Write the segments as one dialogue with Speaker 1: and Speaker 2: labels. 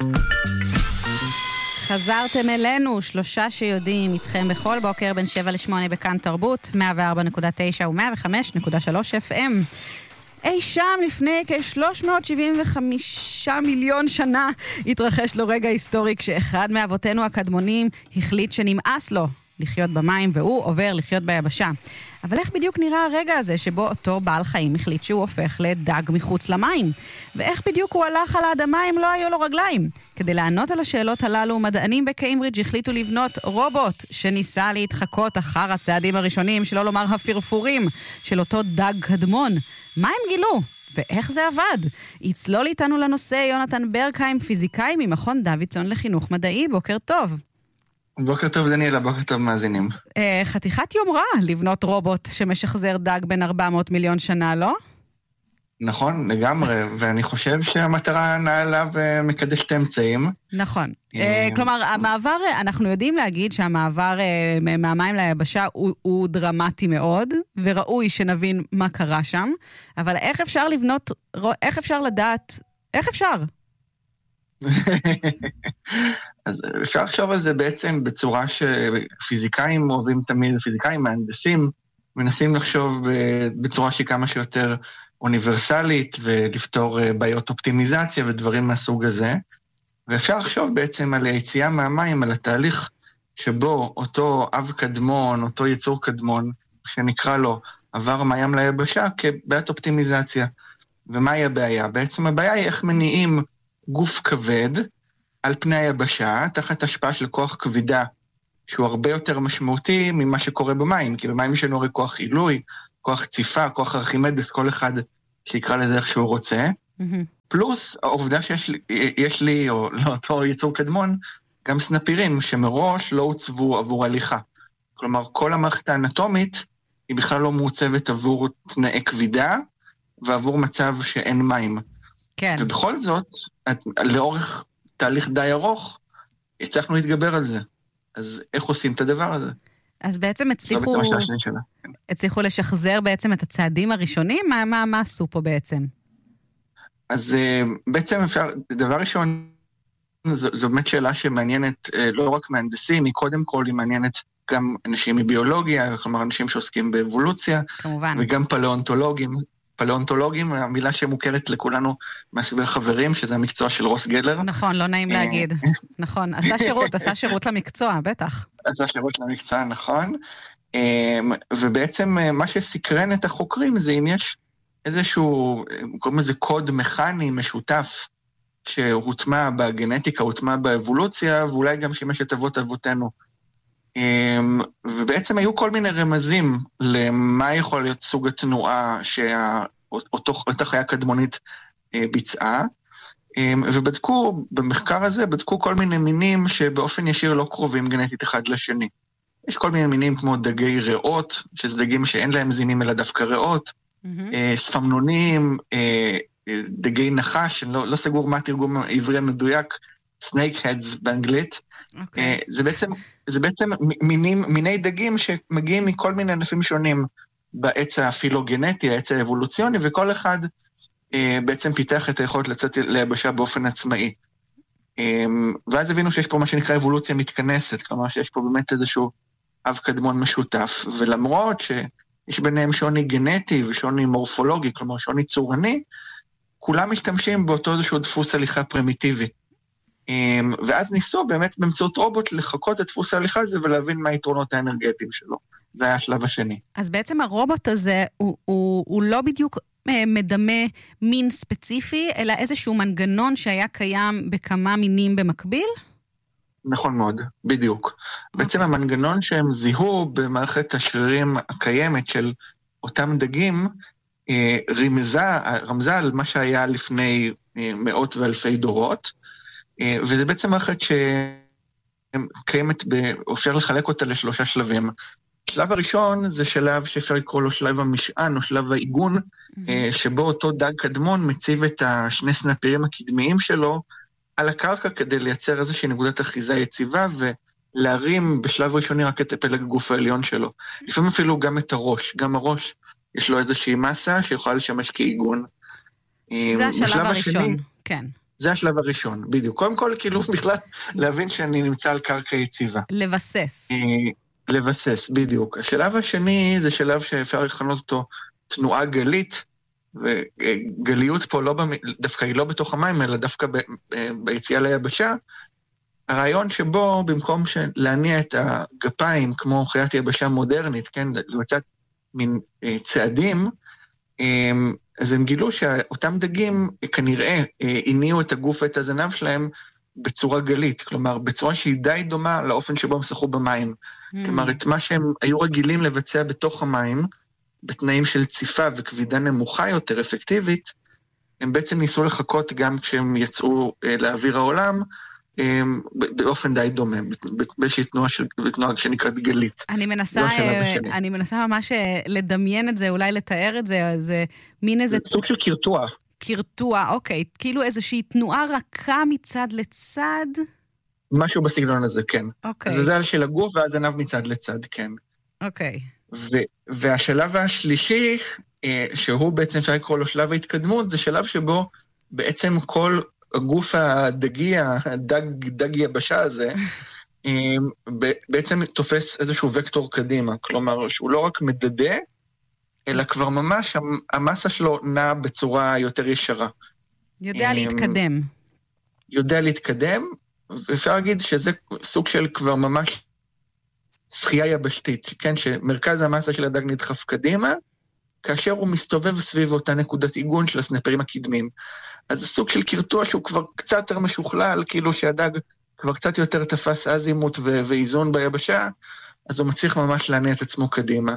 Speaker 1: חזרתם אלינו, 3 שיודעים איתכם בכל בוקר בין 7 ל-8 בכאן תרבות, 104.9 ו-105.3 FM. אי שם לפני כ-375 מיליון שנה התרחש לו רגע היסטורי כשאחד מאבותינו הקדמונים החליט שנמאס לו לחיות במים והוא עובר לחיות ביבשה. אבל איך בדיוק נראה הרגע הזה שבו אותו בעל חיים החליט שהוא הופך לדג מחוץ למים? ואיך בדיוק הוא הלך על האדמה אם לא היו לו רגליים? כדי לענות על השאלות הללו, מדענים בקיימברידג' החליטו לבנות רובוט שניסה להתחקות אחר הצעדים הראשונים, שלא לומר הפרפורים, של אותו דג קדמון. מה הם גילו? ואיך זה עבד? יצלול איתנו לנושא יונתן ברקהיים, פיזיקאי ממכון דוידסון לחינוך מדעי. בוקר טוב.
Speaker 2: בוקר טוב דניאלה, בוקר טוב מאזינים.
Speaker 1: חתיכת יומרה לבנות רובוט שמשחזר דג בין 400 מיליון שנה, לא?
Speaker 2: נכון, לגמרי, ואני חושב שהמטרה נעלה ומקדשת האמצעים.
Speaker 1: נכון. כלומר, המעבר, אנחנו יודעים להגיד שהמעבר מהמים ליבשה הוא דרמטי מאוד, וראוי שנבין מה קרה שם, אבל איך אפשר לבנות, איך אפשר לדעת, איך אפשר?
Speaker 2: אז אפשר לחשוב על זה בעצם בצורה שפיזיקאים אוהבים תמיד, פיזיקאים, מהנדסים, מנסים לחשוב בצורה שהיא כמה שיותר אוניברסלית, ולפתור בעיות אופטימיזציה ודברים מהסוג הזה. ואפשר לחשוב בעצם על היציאה מהמים, על התהליך שבו אותו אב קדמון, אותו יצור קדמון, שנקרא לו, עבר מהים ליבשה כבעיית אופטימיזציה. ומהי הבעיה? בעצם הבעיה היא איך מניעים גוף כבד על פני היבשה, תחת השפעה של כוח כבידה, שהוא הרבה יותר משמעותי ממה שקורה במים, כי במים יש לנו הרי כוח עילוי, כוח ציפה, כוח ארכימדס, כל אחד שיקרא לזה איך שהוא רוצה, פלוס העובדה שיש לי, או לאותו יצור קדמון, גם סנפירים שמראש לא הוצבו עבור הליכה. כלומר, כל המערכת האנטומית היא בכלל לא מעוצבת עבור תנאי כבידה, ועבור מצב שאין מים.
Speaker 1: כן.
Speaker 2: ובכל זאת, לאורך תהליך די ארוך, הצלחנו להתגבר על זה. אז איך עושים את הדבר הזה?
Speaker 1: אז בעצם הצליחו לשחזר בעצם את הצעדים הראשונים? מה עשו פה בעצם?
Speaker 2: אז בעצם אפשר, דבר ראשון, זו באמת שאלה שמעניינת לא רק מהנדסים, היא קודם כל היא מעניינת גם אנשים מביולוגיה, כלומר אנשים שעוסקים באבולוציה,
Speaker 1: כמובן.
Speaker 2: וגם פלאונטולוגים. פלאונטולוגים, המילה שמוכרת לכולנו מהסבר חברים, שזה המקצוע של רוס גלר.
Speaker 1: נכון, לא נעים להגיד. נכון, עשה שירות למקצוע, בטח.
Speaker 2: עשה שירות למקצוע, נכון. ובעצם מה שסקרן את החוקרים זה אם יש איזשהו, קוראים לזה קוד מכני משותף, שהוטמע בגנטיקה, הוטמע באבולוציה, ואולי גם שימש את אבות אבותינו. ובעצם היו כל מיני רמזים למה יכול להיות סוג התנועה שאותה חיה קדמונית ביצעה, ובדקו, במחקר הזה, בדקו כל מיני מינים שבאופן ישיר לא קרובים גנטית אחד לשני. יש כל מיני מינים כמו דגי ריאות, שזה דגים שאין להם זינים אלא דווקא ריאות, ספמנונים, דגי נחש, לא סגור מה התרגום העברי המדויק, snake heads באנגלית. זה בעצם מיני דגים שמגיעים מכל מיני ענפים שונים בעץ הפילוגנטי, העץ האבולוציוני, וכל אחד בעצם פיתח את היכולת לצאת ליבשה באופן עצמאי. ואז הבינו שיש פה מה שנקרא אבולוציה מתכנסת, כלומר שיש פה באמת איזשהו אב קדמון משותף, ולמרות שיש ביניהם שוני גנטי ושוני מורפולוגי, כלומר שוני צורני, כולם משתמשים באותו איזשהו דפוס הליכה פרימיטיבי. ואז ניסו באמת באמצעות רובוט לחכות את דפוס ההליכה הזה ולהבין מה היתרונות האנרגטיים שלו. זה היה השלב השני.
Speaker 1: אז בעצם הרובוט הזה הוא לא בדיוק מדמה מין ספציפי, אלא איזשהו מנגנון שהיה קיים בכמה מינים במקביל? נכון
Speaker 2: מאוד, בדיוק. בעצם המנגנון שהם זיהו במערכת השרירים הקיימת של אותם דגים, רמזה על מה שהיה לפני מאות ואלפי דורות, וזה בעצם מערכת שקיימת, אפשר לחלק אותה לשלושה שלבים. השלב הראשון זה שלב שאפשר לקרוא לו שלב המשען או שלב העיגון, שבו אותו דג קדמון מציב את השני סנפירים הקדמיים שלו על הקרקע כדי לייצר איזושהי נקודת אחיזה יציבה ולהרים בשלב ראשוני רק את הפלג הגוף העליון שלו. לפעמים אפילו גם את הראש, גם הראש יש לו איזושהי מסה שיכולה לשמש כעיגון.
Speaker 1: זה השלב הראשון, כן.
Speaker 2: זה השלב הראשון, בדיוק. קודם כל, כאילו בכלל להבין שאני נמצא על קרקע יציבה.
Speaker 1: לבסס.
Speaker 2: לבסס, בדיוק. השלב השני זה שלב שאפשר לכנות אותו תנועה גלית, וגליות פה דווקא היא לא בתוך המים, אלא דווקא ביציאה ליבשה. הרעיון שבו במקום להניע את הגפיים כמו חיית יבשה מודרנית, כן, לבצע מין צעדים, אז הם גילו שאותם דגים כנראה הניעו את הגוף ואת הזנב שלהם בצורה גלית, כלומר בצורה שהיא די דומה לאופן שבו הם שחו במים. כלומר את מה שהם היו רגילים לבצע בתוך המים, בתנאים של ציפה וכבידה נמוכה יותר אפקטיבית, הם בעצם ניסו לחכות גם כשהם יצאו לאוויר העולם, באופן די דומה, באיזושהי תנועה שנקראת גלית.
Speaker 1: אני מנסה ממש לדמיין את זה, אולי לתאר את זה, זה מין איזה...
Speaker 2: סוג של קרטוע.
Speaker 1: קרטוע, אוקיי. כאילו איזושהי תנועה רכה מצד לצד?
Speaker 2: משהו בסגנון הזה, כן.
Speaker 1: אוקיי.
Speaker 2: זה זל של הגוף והזנב מצד לצד, כן.
Speaker 1: אוקיי.
Speaker 2: והשלב השלישי, שהוא בעצם אפשר לקרוא לו שלב ההתקדמות, זה שלב שבו בעצם כל הגוף הדגי, הדג יבשה הזה, בעצם תופס איזשהו וקטור קדימה. כלומר, שהוא לא רק מדדה, אלא כבר ממש המסה שלו נעה בצורה יותר ישרה.
Speaker 1: יודע להתקדם.
Speaker 2: יודע להתקדם, ואפשר להגיד שזה סוג של כבר ממש שחייה יבשתית, כן, שמרכז המסה של הדג נדחף קדימה, כאשר הוא מסתובב סביב אותה נקודת עיגון של הסנפרים הקדמים. אז זה סוג של קרטוע שהוא כבר קצת יותר משוכלל, כאילו שהדג כבר קצת יותר תפס אזימות ואיזון ביבשה, אז הוא מצליח ממש להניע את עצמו קדימה.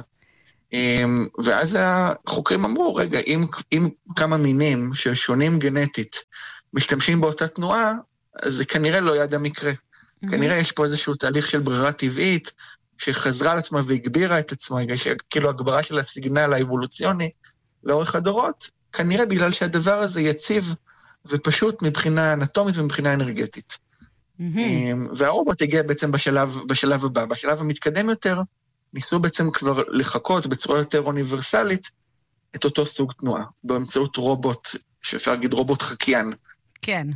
Speaker 2: ואז החוקרים אמרו, רגע, אם כמה מינים ששונים גנטית משתמשים באותה תנועה, אז זה כנראה לא יד המקרה. כנראה יש פה איזשהו תהליך של ברירה טבעית, שחזרה על עצמה והגבירה את עצמה, כאילו הגברה של הסיגנל האבולוציוני לאורך הדורות, כנראה בגלל שהדבר הזה יציב ופשוט מבחינה אנטומית ומבחינה אנרגטית. והרובוט הגיע בעצם בשלב הבא. בשלב המתקדם יותר, ניסו בעצם כבר לחכות בצורה יותר אוניברסלית את אותו סוג תנועה, באמצעות רובוט, שאפשר להגיד רובוט חקיין.
Speaker 1: כן.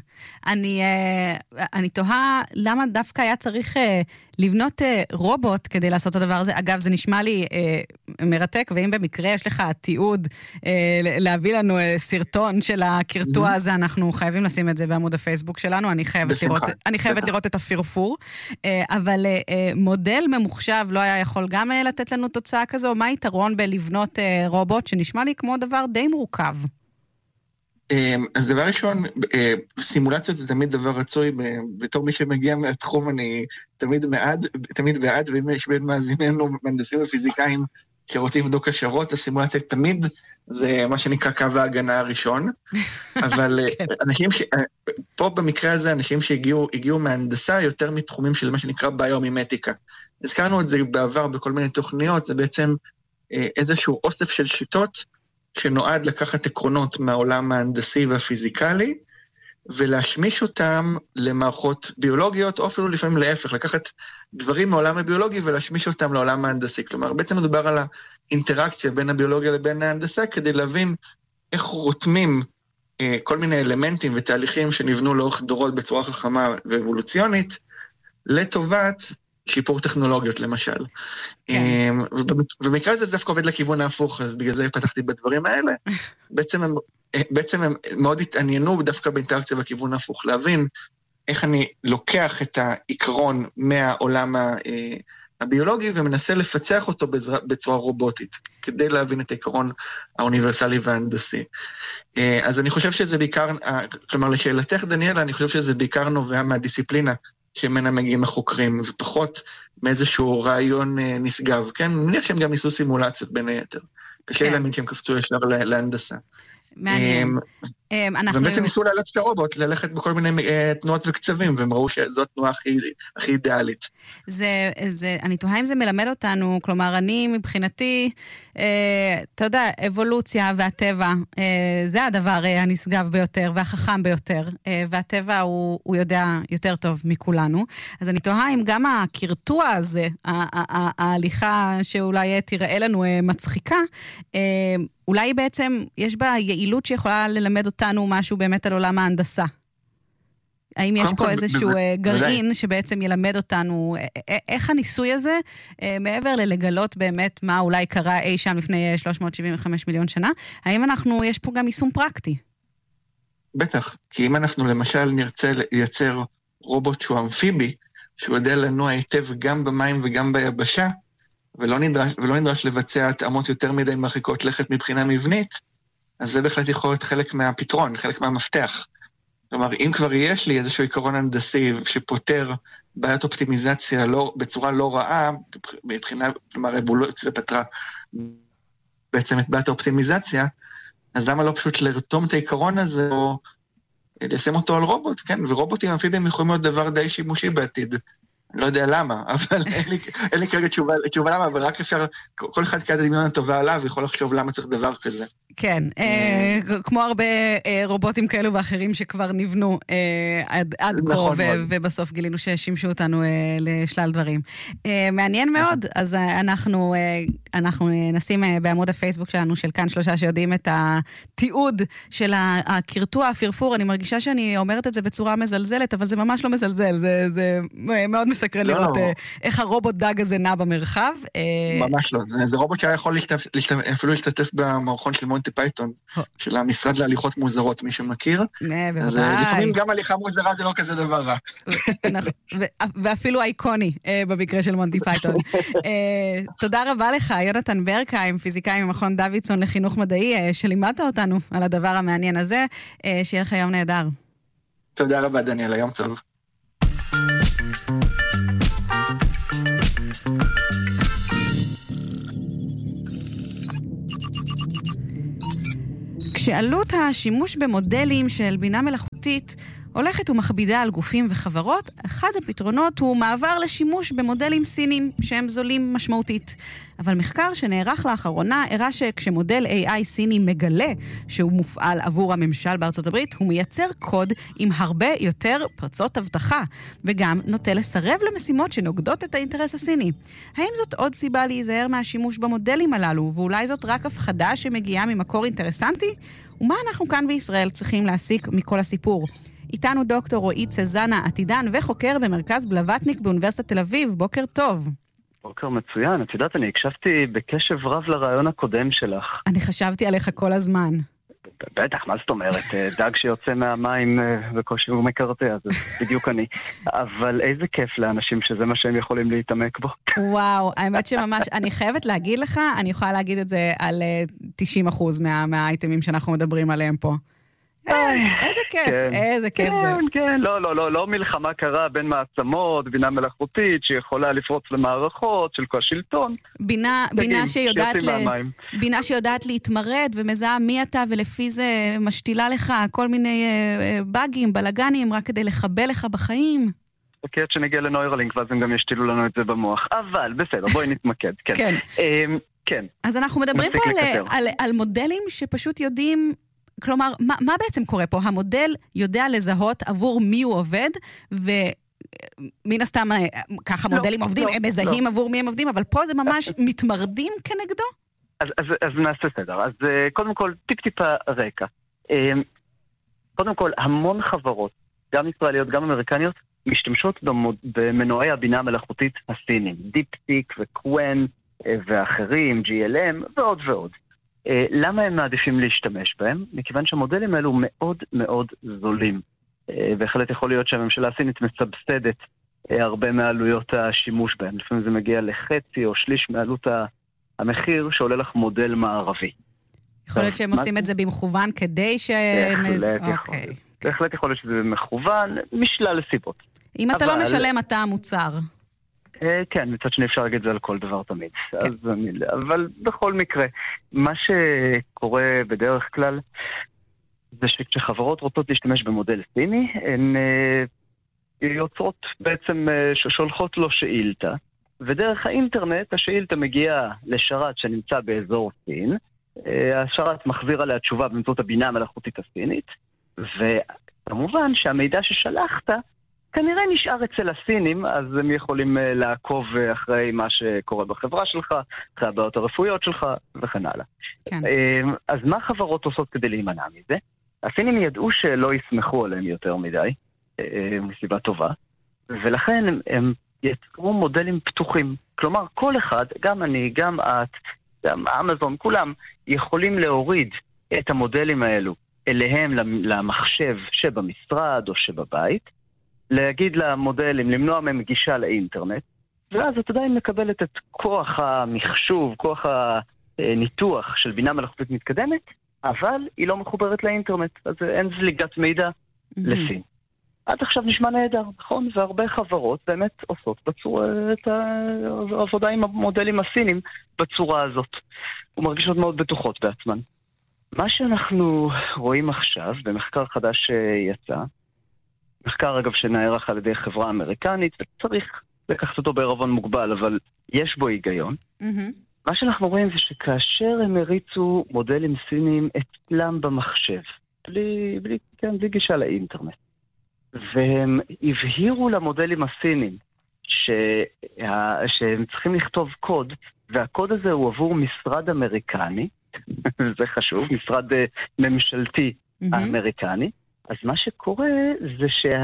Speaker 1: אני תוהה למה דווקא היה צריך לבנות רובוט כדי לעשות את הדבר הזה. אגב, זה נשמע לי מרתק, ואם במקרה יש לך תיעוד להביא לנו סרטון של הקרטוע הזה, אנחנו חייבים לשים את זה בעמוד הפייסבוק שלנו, אני חייבת לראות את הפרפור. אבל מודל ממוחשב לא היה יכול גם לתת לנו תוצאה כזו? מה היתרון בלבנות רובוט שנשמע לי כמו דבר די מורכב?
Speaker 2: אז דבר ראשון, סימולציות זה תמיד דבר רצוי, בתור מי שמגיע מהתחום אני תמיד בעד, ואם יש בין מאזיננו מהנדסים ופיזיקאים שרוצים לבדוק השערות, הסימולציה תמיד זה מה שנקרא קו ההגנה הראשון, אבל אנשים פה במקרה הזה, אנשים שהגיעו מהנדסה יותר מתחומים של מה שנקרא ביומימטיקה. הזכרנו את זה בעבר בכל מיני תוכניות, זה בעצם איזשהו אוסף של שיטות, שנועד לקחת עקרונות מהעולם ההנדסי והפיזיקלי, ולהשמיש אותם למערכות ביולוגיות, או אפילו לפעמים להפך, לקחת דברים מהעולם הביולוגי ולהשמיש אותם לעולם ההנדסי. כלומר, בעצם מדובר על האינטראקציה בין הביולוגיה לבין ההנדסה, כדי להבין איך רותמים כל מיני אלמנטים ותהליכים שנבנו לאורך דורות בצורה חכמה ואבולוציונית, לטובת שיפור טכנולוגיות למשל. כן. ובמקרה הזה זה דווקא עובד לכיוון ההפוך, אז בגלל זה פתחתי בדברים האלה. בעצם הם מאוד התעניינו דווקא באינטראקציה בכיוון ההפוך, להבין איך אני לוקח את העיקרון מהעולם הביולוגי, ומנסה לפצח אותו בצורה רובוטית, כדי להבין את העיקרון האוניברסלי וההנדסי. אז אני חושב שזה בעיקר, כלומר לשאלתך דניאלה, אני חושב שזה בעיקר נובע מהדיסציפלינה, שמנה מגיעים החוקרים, ופחות מאיזשהו רעיון נשגב, כן? אני מניח שהם גם ניסו סימולציות בין היתר. קשה להאמין שהם קפצו ישר להנדסה.
Speaker 1: מעניין.
Speaker 2: ובעצם ניסו לאלץ את הרובוט, ללכת בכל מיני תנועות וקצבים, והם ראו שזו התנועה הכי אידיאלית.
Speaker 1: אני תוהה אם זה מלמד אותנו, כלומר, אני מבחינתי, אתה יודע, אבולוציה והטבע, זה הדבר הנשגב ביותר, והחכם ביותר, והטבע הוא יודע יותר טוב מכולנו. אז אני תוהה אם גם הקרטוע הזה, ההליכה שאולי תראה לנו מצחיקה, אולי בעצם יש בה יעילות שיכולה ללמד אותנו משהו באמת על עולם ההנדסה. האם יש פה איזשהו גרעין שבעצם ילמד אותנו איך הניסוי הזה, מעבר ללגלות באמת מה אולי קרה אי שם לפני 375 מיליון שנה, האם יש פה גם יישום פרקטי?
Speaker 2: בטח, כי אם אנחנו למשל נרצה לייצר רובוט שהוא אמפיבי, שהוא יודע לנוע היטב גם במים וגם ביבשה, ולא נדרש לבצע התאמות יותר מדי מרחיקות לכת מבחינה מבנית, אז זה בהחלט יכול להיות חלק מהפתרון, חלק מהמפתח. כלומר, אם כבר יש לי איזשהו עיקרון הנדסי שפותר בעיית אופטימיזציה בצורה לא רעה, מבחינה, כלומר, אבולוציה פתרה בעצם את בעיית האופטימיזציה, אז למה לא פשוט לרתום את העיקרון הזה, או לשים אותו על רובוט, כן? ורובוטים אמפיביים יכולים להיות דבר די שימושי בעתיד. אני לא יודע למה, אבל אין לי כרגע תשובה למה, אבל רק אפשר, כל אחד כעד הדמיון הטובה עליו, יכול לחשוב למה צריך דבר כזה.
Speaker 1: כן, כמו הרבה רובוטים כאלו ואחרים שכבר נבנו עד כה, ובסוף גילינו ששימשו אותנו לשלל דברים. מעניין מאוד, אז אנחנו נשים בעמוד הפייסבוק שלנו, של כאן 3 שיודעים את התיעוד של הקרטוע, הפרפור. אני מרגישה שאני אומרת את זה בצורה מזלזלת, אבל זה ממש לא מזלזל, זה מאוד מסקרן לראות איך הרובוט דג הזה נע במרחב.
Speaker 2: ממש לא, זה רובוט שהיה יכול אפילו להשתתף במערכון של מונטי פייתון, של המשרד להליכות מוזרות, מי שמכיר. אז לפעמים גם הליכה מוזרה זה לא כזה דבר רע.
Speaker 1: ואפילו אייקוני במקרה של מונטי פייתון. תודה רבה לך, יונתן ברקהיים, פיזיקאי ממכון דוידסון לחינוך מדעי, שלימדת אותנו על הדבר המעניין הזה. שיהיה לך יום נהדר.
Speaker 2: תודה רבה, דניאל, היום טוב.
Speaker 1: כשעלות השימוש במודלים של בינה מלאכותית הולכת ומכבידה על גופים וחברות, אחד הפתרונות הוא מעבר לשימוש במודלים סינים שהם זולים משמעותית. אבל מחקר שנערך לאחרונה הראה שכשמודל AI סיני מגלה שהוא מופעל עבור הממשל בארצות הברית, הוא מייצר קוד עם הרבה יותר פרצות הבטחה, וגם נוטה לסרב למשימות שנוגדות את האינטרס הסיני. האם זאת עוד סיבה להיזהר מהשימוש במודלים הללו, ואולי זאת רק הפחדה שמגיעה ממקור אינטרסנטי? ומה אנחנו כאן בישראל צריכים להסיק מכל הסיפור? איתנו דוקטור רועי צזנה, עתידן וחוקר במרכז בלווטניק באוניברסיטת תל אביב. בוקר טוב.
Speaker 3: בוקר מצוין. את יודעת, אני הקשבתי בקשב רב לרעיון הקודם שלך.
Speaker 1: אני חשבתי עליך כל הזמן.
Speaker 3: בטח, מה זאת אומרת? דג שיוצא מהמים וקושי הוא מקרטע, זה בדיוק אני. אבל איזה כיף לאנשים שזה מה שהם יכולים להתעמק בו.
Speaker 1: וואו, האמת שממש, אני חייבת להגיד לך, אני יכולה להגיד את זה על 90% מהאייטמים שאנחנו מדברים עליהם פה. איזה כיף, איזה כיף זה.
Speaker 3: כן, לא מלחמה קרה בין מעצמות, בינה מלאכותית שיכולה לפרוץ למערכות של כל שלטון. בינה שיודעת להתמרד ומזהה מי אתה, ולפי זה משתילה לך כל מיני באגים, בלגנים, רק כדי לחבל לך בחיים. אוקיי, עד שנגיע לנוירלינק, ואז הם גם ישתילו לנו את זה במוח. אבל בסדר, בואי נתמקד. כן. כן.
Speaker 1: אז אנחנו מדברים פה על מודלים שפשוט יודעים, כלומר, מה בעצם קורה פה? המודל יודע לזהות עבור מי הוא עובד, ומן הסתם, ככה מודלים עובדים, הם מזהים עבור מי הם עובדים, אבל פה זה ממש מתמרדים כנגדו?
Speaker 3: אז נעשה סדר. אז קודם כל, טיפ-טיפה רקע. קודם כל, המון חברות, גם ישראליות, גם אמריקניות, משתמשות במנועי הבינה המלאכותית הסינים. דיפסיק וקוון ואחרים, GLM ועוד ועוד. למה הם מעדיפים להשתמש בהם? מכיוון שהמודלים האלו מאוד מאוד זולים. בהחלט יכול להיות שהממשלה הסינית מסבסדת הרבה מעלויות השימוש בהם. לפעמים זה מגיע לחצי או שליש מעלות המחיר שעולה לך מודל מערבי.
Speaker 1: יכול להיות שהם עושים את זה במכוון כדי ש...
Speaker 3: בהחלט יכול להיות שזה מכוון משלל סיבות.
Speaker 1: אם אתה לא משלם, אתה המוצר.
Speaker 3: כן, מצד שני אפשר להגיד את זה על כל דבר תמיד. אבל בכל מקרה, מה שקורה בדרך כלל, זה שכשחברות רוצות להשתמש במודל סיני, הן יוצרות בעצם, שולחות לו שאילתה, ודרך האינטרנט השאילתה מגיעה לשרת שנמצא באזור סין, השרת מחזיר עליה תשובה באמצעות הבינה המלאכותית הסינית, וכמובן שהמידע ששלחת, כנראה נשאר אצל הסינים, אז הם יכולים לעקוב אחרי מה שקורה בחברה שלך, אחרי הבעיות הרפואיות שלך, וכן הלאה. כן. אז מה חברות עושות כדי להימנע מזה? הסינים ידעו שלא יסמכו עליהם יותר מדי, מסיבה טובה, ולכן הם יצרו מודלים פתוחים. כלומר, כל אחד, גם אני, גם את, גם אמזון, כולם יכולים להוריד את המודלים האלו אליהם למחשב שבמשרד או שבבית, להגיד למודלים, למנוע מהם גישה לאינטרנט, ואז אתה עדיין מקבלת את כוח המחשוב, כוח הניתוח של בינה מלאכותית מתקדמת, אבל היא לא מחוברת לאינטרנט, אז אין זליגת מידע לסין. עד עכשיו נשמע נהדר, נכון? והרבה חברות באמת עושות את העבודה עם המודלים הסינים בצורה הזאת, ומרגישות מאוד בטוחות בעצמן. מה שאנחנו רואים עכשיו, במחקר חדש שיצא, מחקר אגב שנערך על ידי חברה אמריקנית, וצריך לקחת אותו בערבון מוגבל, אבל יש בו היגיון. מה שאנחנו רואים זה שכאשר הם הריצו מודלים סינים אצלם במחשב, בלי גישה לאינטרנט, והם הבהירו למודלים הסינים שהם צריכים לכתוב קוד, והקוד הזה הוא עבור משרד אמריקני, זה חשוב, משרד ממשלתי אמריקני, אז מה שקורה זה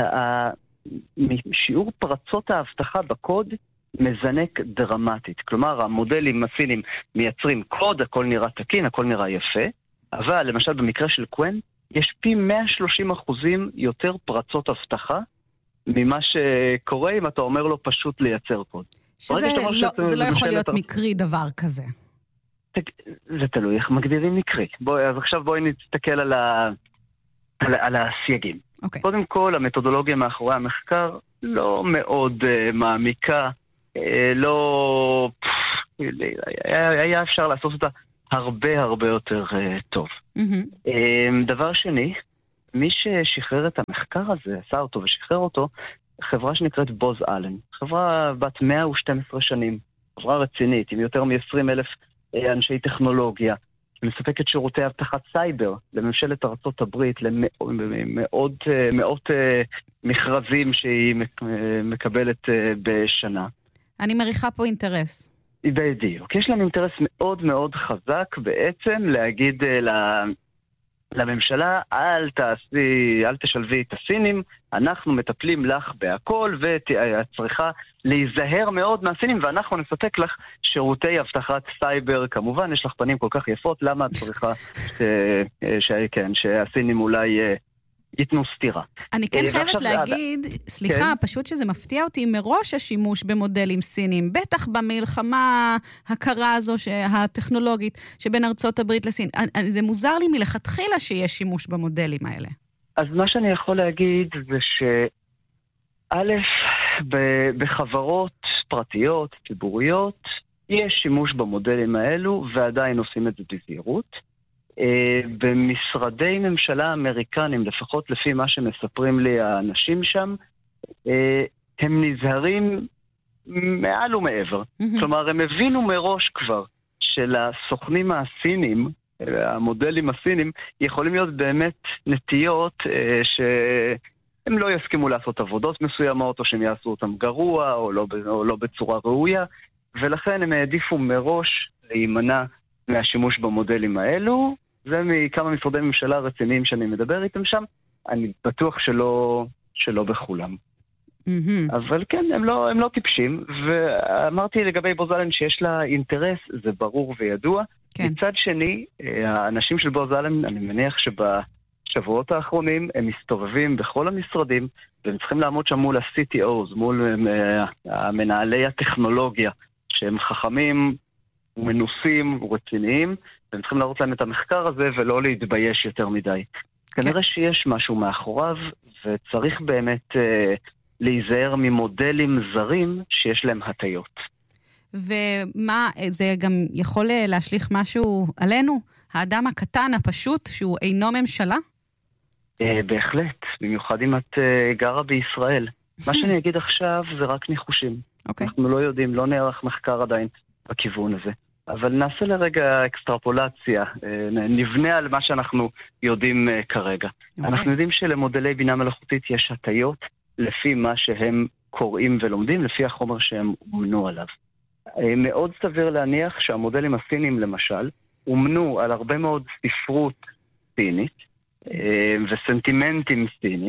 Speaker 3: ששיעור פרצות ההבטחה בקוד מזנק דרמטית. כלומר, המודלים הסינים מייצרים קוד, הכל נראה תקין, הכל נראה יפה, אבל למשל במקרה של קוון, יש פי 130% יותר פרצות הבטחה ממה שקורה אם אתה אומר לו פשוט לייצר קוד.
Speaker 1: זה לא יכול להיות מקרי דבר כזה.
Speaker 3: זה תלוי איך מגדירים מקרי. אז עכשיו בואי נסתכל על הסייגים. קודם כל, המתודולוגיה מאחורי המחקר לא מאוד מעמיקה, לא... היה אפשר לעשות אותה הרבה הרבה יותר טוב. דבר שני, מי ששחרר את המחקר הזה, עשה אותו ושחרר אותו, חברה שנקראת בוז אלן. חברה בת 112 שנים, חברה רצינית, עם יותר מ-20,000 אנשי טכנולוגיה, שמספקת שירותי אבטחת סייבר לממשלת ארצות הברית, למאות מכרזים שהיא מקבלת בשנה.
Speaker 1: אני מריחה פה אינטרס.
Speaker 3: בדיוק. יש להם אינטרס מאוד מאוד חזק בעצם להגיד לממשלה, אל תשלבי את הסינים, אנחנו מטפלים לך בהכל, ואת צריכה להיזהר מאוד מהסינים, ואנחנו נספק לך שירותי אבטחת סייבר. כמובן, יש לך פנים כל כך יפות, למה את צריכה שהסינים אולי ייתנו סתירה.
Speaker 1: אני כן חייבת להגיד, סליחה, פשוט שזה מפתיע אותי מראש השימוש במודלים סינים, בטח במלחמה הקרה הזו הטכנולוגית שבין ארצות הברית לסין. זה מוזר לי מלכתחילה שיש שימוש במודלים האלה.
Speaker 3: אז מה שאני יכול להגיד זה שא', בחברות פרטיות, ציבוריות, יש שימוש במודלים האלו ועדיין עושים את זה בזהירות. במשרדי ממשלה אמריקנים, לפחות לפי מה שמספרים לי האנשים שם, הם נזהרים מעל ומעבר. כלומר, הם הבינו מראש כבר שלסוכנים הסינים, המודלים הסינים, יכולים להיות באמת נטיות שהם לא יסכימו לעשות עבודות מסוימות, או שהם יעשו אותם גרוע, או לא בצורה ראויה, ולכן הם העדיפו מראש להימנע מהשימוש במודלים האלו. זה מכמה משרדי ממשלה רציניים שאני מדבר איתם שם, אני בטוח שלא בכולם. אבל כן, הם לא טיפשים, ואמרתי לגבי בוז אלן שיש לה אינטרס, זה ברור וידוע. מצד שני, האנשים של בוז אלן, אני מניח שבשבועות האחרונים הם מסתובבים בכל המשרדים, והם צריכים לעמוד שם מול ה-CTOs, מול המנהלי הטכנולוגיה, שהם חכמים ומנוסים ורציניים, והם צריכים להראות להם את המחקר הזה ולא להתבייש יותר מדי. כנראה שיש משהו מאחוריו, וצריך באמת להיזהר ממודלים זרים שיש להם הטיות.
Speaker 1: ומה, זה גם יכול להשליך משהו עלינו? האדם הקטן הפשוט שהוא אינו ממשלה?
Speaker 3: בהחלט, במיוחד אם את גרה בישראל. מה שאני אגיד עכשיו זה רק ניחושים. אנחנו לא יודעים, לא נערך מחקר עדיין בכיוון הזה. אבל נעשה לרגע אקסטרפולציה, נבנה על מה שאנחנו יודעים כרגע. אנחנו יודעים שלמודלי בינה מלאכותית יש הטיות לפי מה שהם קוראים ולומדים, לפי החומר שהם אומנו עליו. מאוד סביר להניח שהמודלים הסינים למשל, אומנו על הרבה מאוד ספרות סינית וסנטימנטים סינים,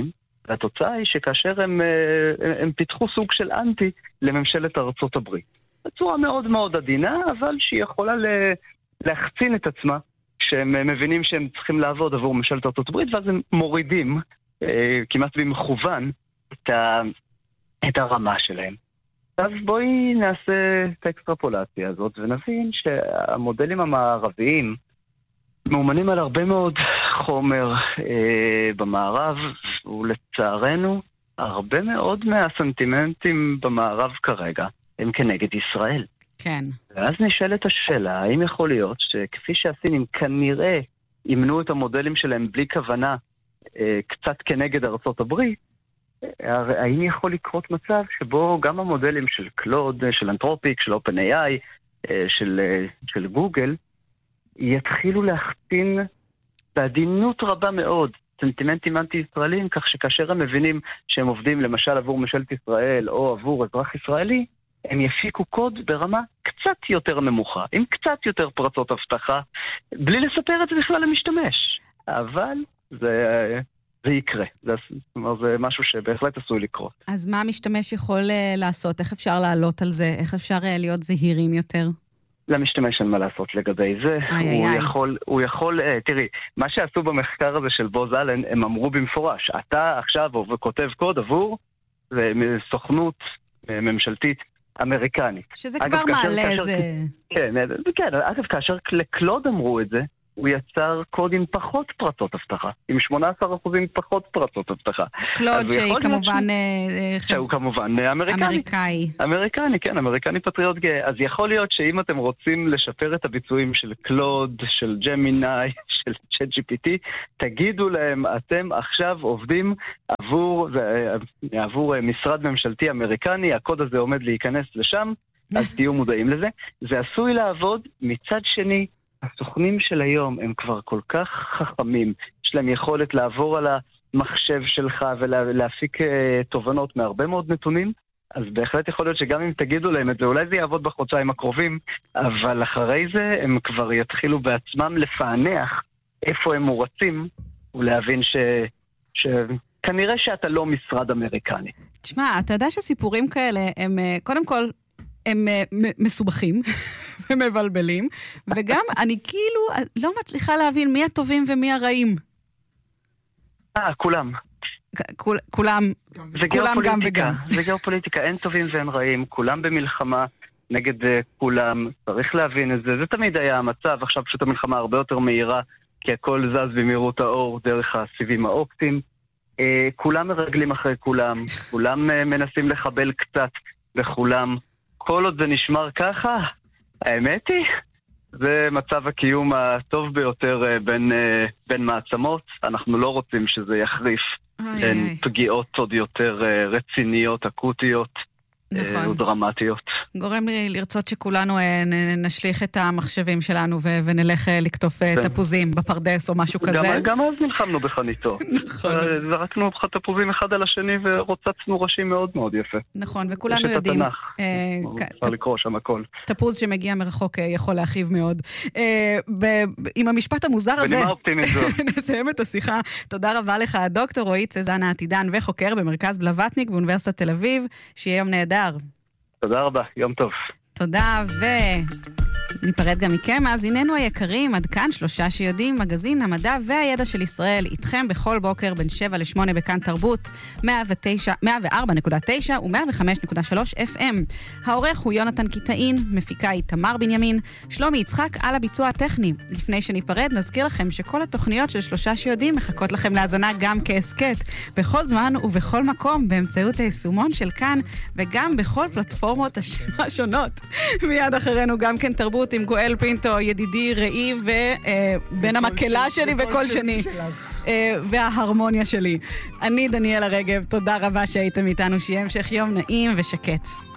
Speaker 3: והתוצאה היא שכאשר הם פיתחו סוג של אנטי לממשלת ארצות הברית. בצורה מאוד מאוד עדינה, אבל שהיא יכולה להחצין את עצמה, שהם מבינים שהם צריכים לעבוד עבור ממשלת ארצות הברית, ואז הם מורידים כמעט במכוון את הרמה שלהם. אז בואי נעשה את האקסטרפולציה הזאת, ונבין שהמודלים המערביים מאומנים על הרבה מאוד חומר במערב, ולצערנו, הרבה מאוד מהסנטימנטים במערב כרגע הם כנגד ישראל.
Speaker 1: כן.
Speaker 3: ואז נשאלת השאלה, האם יכול להיות שכפי שהסינים כנראה ימנו את המודלים שלהם בלי כוונה קצת כנגד ארצות הברית, האם יכול לקרות מצב שבו גם המודלים של קלוד, של אנתרופיק, של OpenAI, של גוגל, יתחילו להחתין בעדינות רבה מאוד סנטימנטים אנטי-ישראלים, כך שכאשר הם מבינים שהם עובדים למשל עבור ממשלת ישראל או עבור אזרח ישראלי, הם יפיקו קוד ברמה קצת יותר נמוכה, עם קצת יותר פרצות הבטחה, בלי לספר את זה בכלל למשתמש. אבל זה יקרה. זאת אומרת, זה משהו שבהחלט עשוי לקרות.
Speaker 1: אז מה המשתמש יכול לעשות? איך אפשר לעלות על זה? איך אפשר להיות זהירים יותר?
Speaker 3: למשתמש אין מה לעשות לגבי זה. הוא יכול, תראי, מה שעשו במחקר הזה של בוז אלן, הם אמרו במפורש, אתה עכשיו כותב קוד עבור סוכנות ממשלתית אמריקנית.
Speaker 1: שזה כבר מעלה איזה...
Speaker 3: כן, אגב, כאשר לקלוד אמרו את זה, הוא יצר קוד עם פחות פרצות הבטחה, עם 18% פחות פרצות הבטחה.
Speaker 1: קלוד
Speaker 3: שהוא כמובן אמריקאי. אמריקני, כן, אמריקני פטריוט גאה. אז יכול להיות שאם אתם רוצים לשפר את הביצועים של קלוד, של ג'מיני, של ChatGPT, תגידו להם, אתם עכשיו עובדים עבור משרד ממשלתי אמריקני, הקוד הזה עומד להיכנס לשם, אז תהיו מודעים לזה. זה עשוי לעבוד. מצד שני, הסוכנים של היום הם כבר כל כך חכמים, יש להם יכולת לעבור על המחשב שלך ולהפיק תובנות מהרבה מאוד נתונים, אז בהחלט יכול להיות שגם אם תגידו להם את זה, אולי זה יעבוד בחודשיים הקרובים, אבל אחרי זה הם כבר יתחילו בעצמם לפענח איפה הם מורצים, ולהבין שכנראה שאתה לא משרד אמריקני.
Speaker 1: תשמע, אתה יודע שסיפורים כאלה הם, קודם כל, הם מסובכים ומבלבלים, וגם אני כאילו לא מצליחה להבין מי הטובים ומי הרעים.
Speaker 3: כולם.
Speaker 1: כולם גם וגם.
Speaker 3: זה גיאופוליטיקה, אין טובים ואין רעים, כולם במלחמה נגד כולם, צריך להבין את זה, זה תמיד היה המצב, עכשיו פשוט המלחמה הרבה יותר מהירה, כי הכל זז במהירות האור דרך הסיבים האופטיים, כולם מרגלים אחרי כולם, כולם מנסים לחבל קצת לכולם, כל עוד זה נשמר ככה, האמת היא, זה מצב הקיום הטוב ביותר בין מעצמות. אנחנו לא רוצים שזה יחריף בין פגיעות עוד יותר רציניות, אקוטיות ודרמטיות.
Speaker 1: גורם לי לרצות שכולנו נשליך את המחשבים שלנו ונלך לקטוף תפוזים בפרדס או משהו כזה.
Speaker 3: גם אז נלחמנו בחניתו. נכון. זרקנו תפוזים אחד על השני ורוצצנו ראשים מאוד מאוד יפה.
Speaker 1: נכון, וכולנו יודעים.
Speaker 3: יש את התנ"ך, אפשר לקרוא שם הכל.
Speaker 1: תפוז שמגיע מרחוק יכול להכאיב מאוד. עם המשפט המוזר הזה, נסיים את השיחה. תודה רבה לך, דוקטור רועי צזנה עתידן וחוקר במרכז בלווטניק באוניברסיטת תל אביב, שיהיה יום נהדר.
Speaker 3: תודה רבה, יום טוב.
Speaker 1: תודה, וניפרד גם מכם. אז היננו היקרים, עד כאן 3 שיודעים, מגזין המדע והידע של ישראל, איתכם בכל בוקר בין 7 ל-8 בכאן תרבות, 104.9 ו-105.3 FM. העורך הוא יונתן קיטאין, מפיקה היא תמר בנימין, שלומי יצחק על הביצוע הטכני. לפני שניפרד, נזכיר לכם שכל התוכניות של 3 שיודעים מחכות לכם להזנה גם כעסקט, בכל זמן ובכל מקום, באמצעות היישומון של כאן, וגם בכל פלטפורמות השונות. מיד אחרינו גם כן תרבות עם גואל פינטו, ידידי, ראי ובין המקלה שלי וכל שני. וההרמוניה שלי. אני דניאלה רגב, תודה רבה שהייתם איתנו, שיהיה המשך יום נעים ושקט.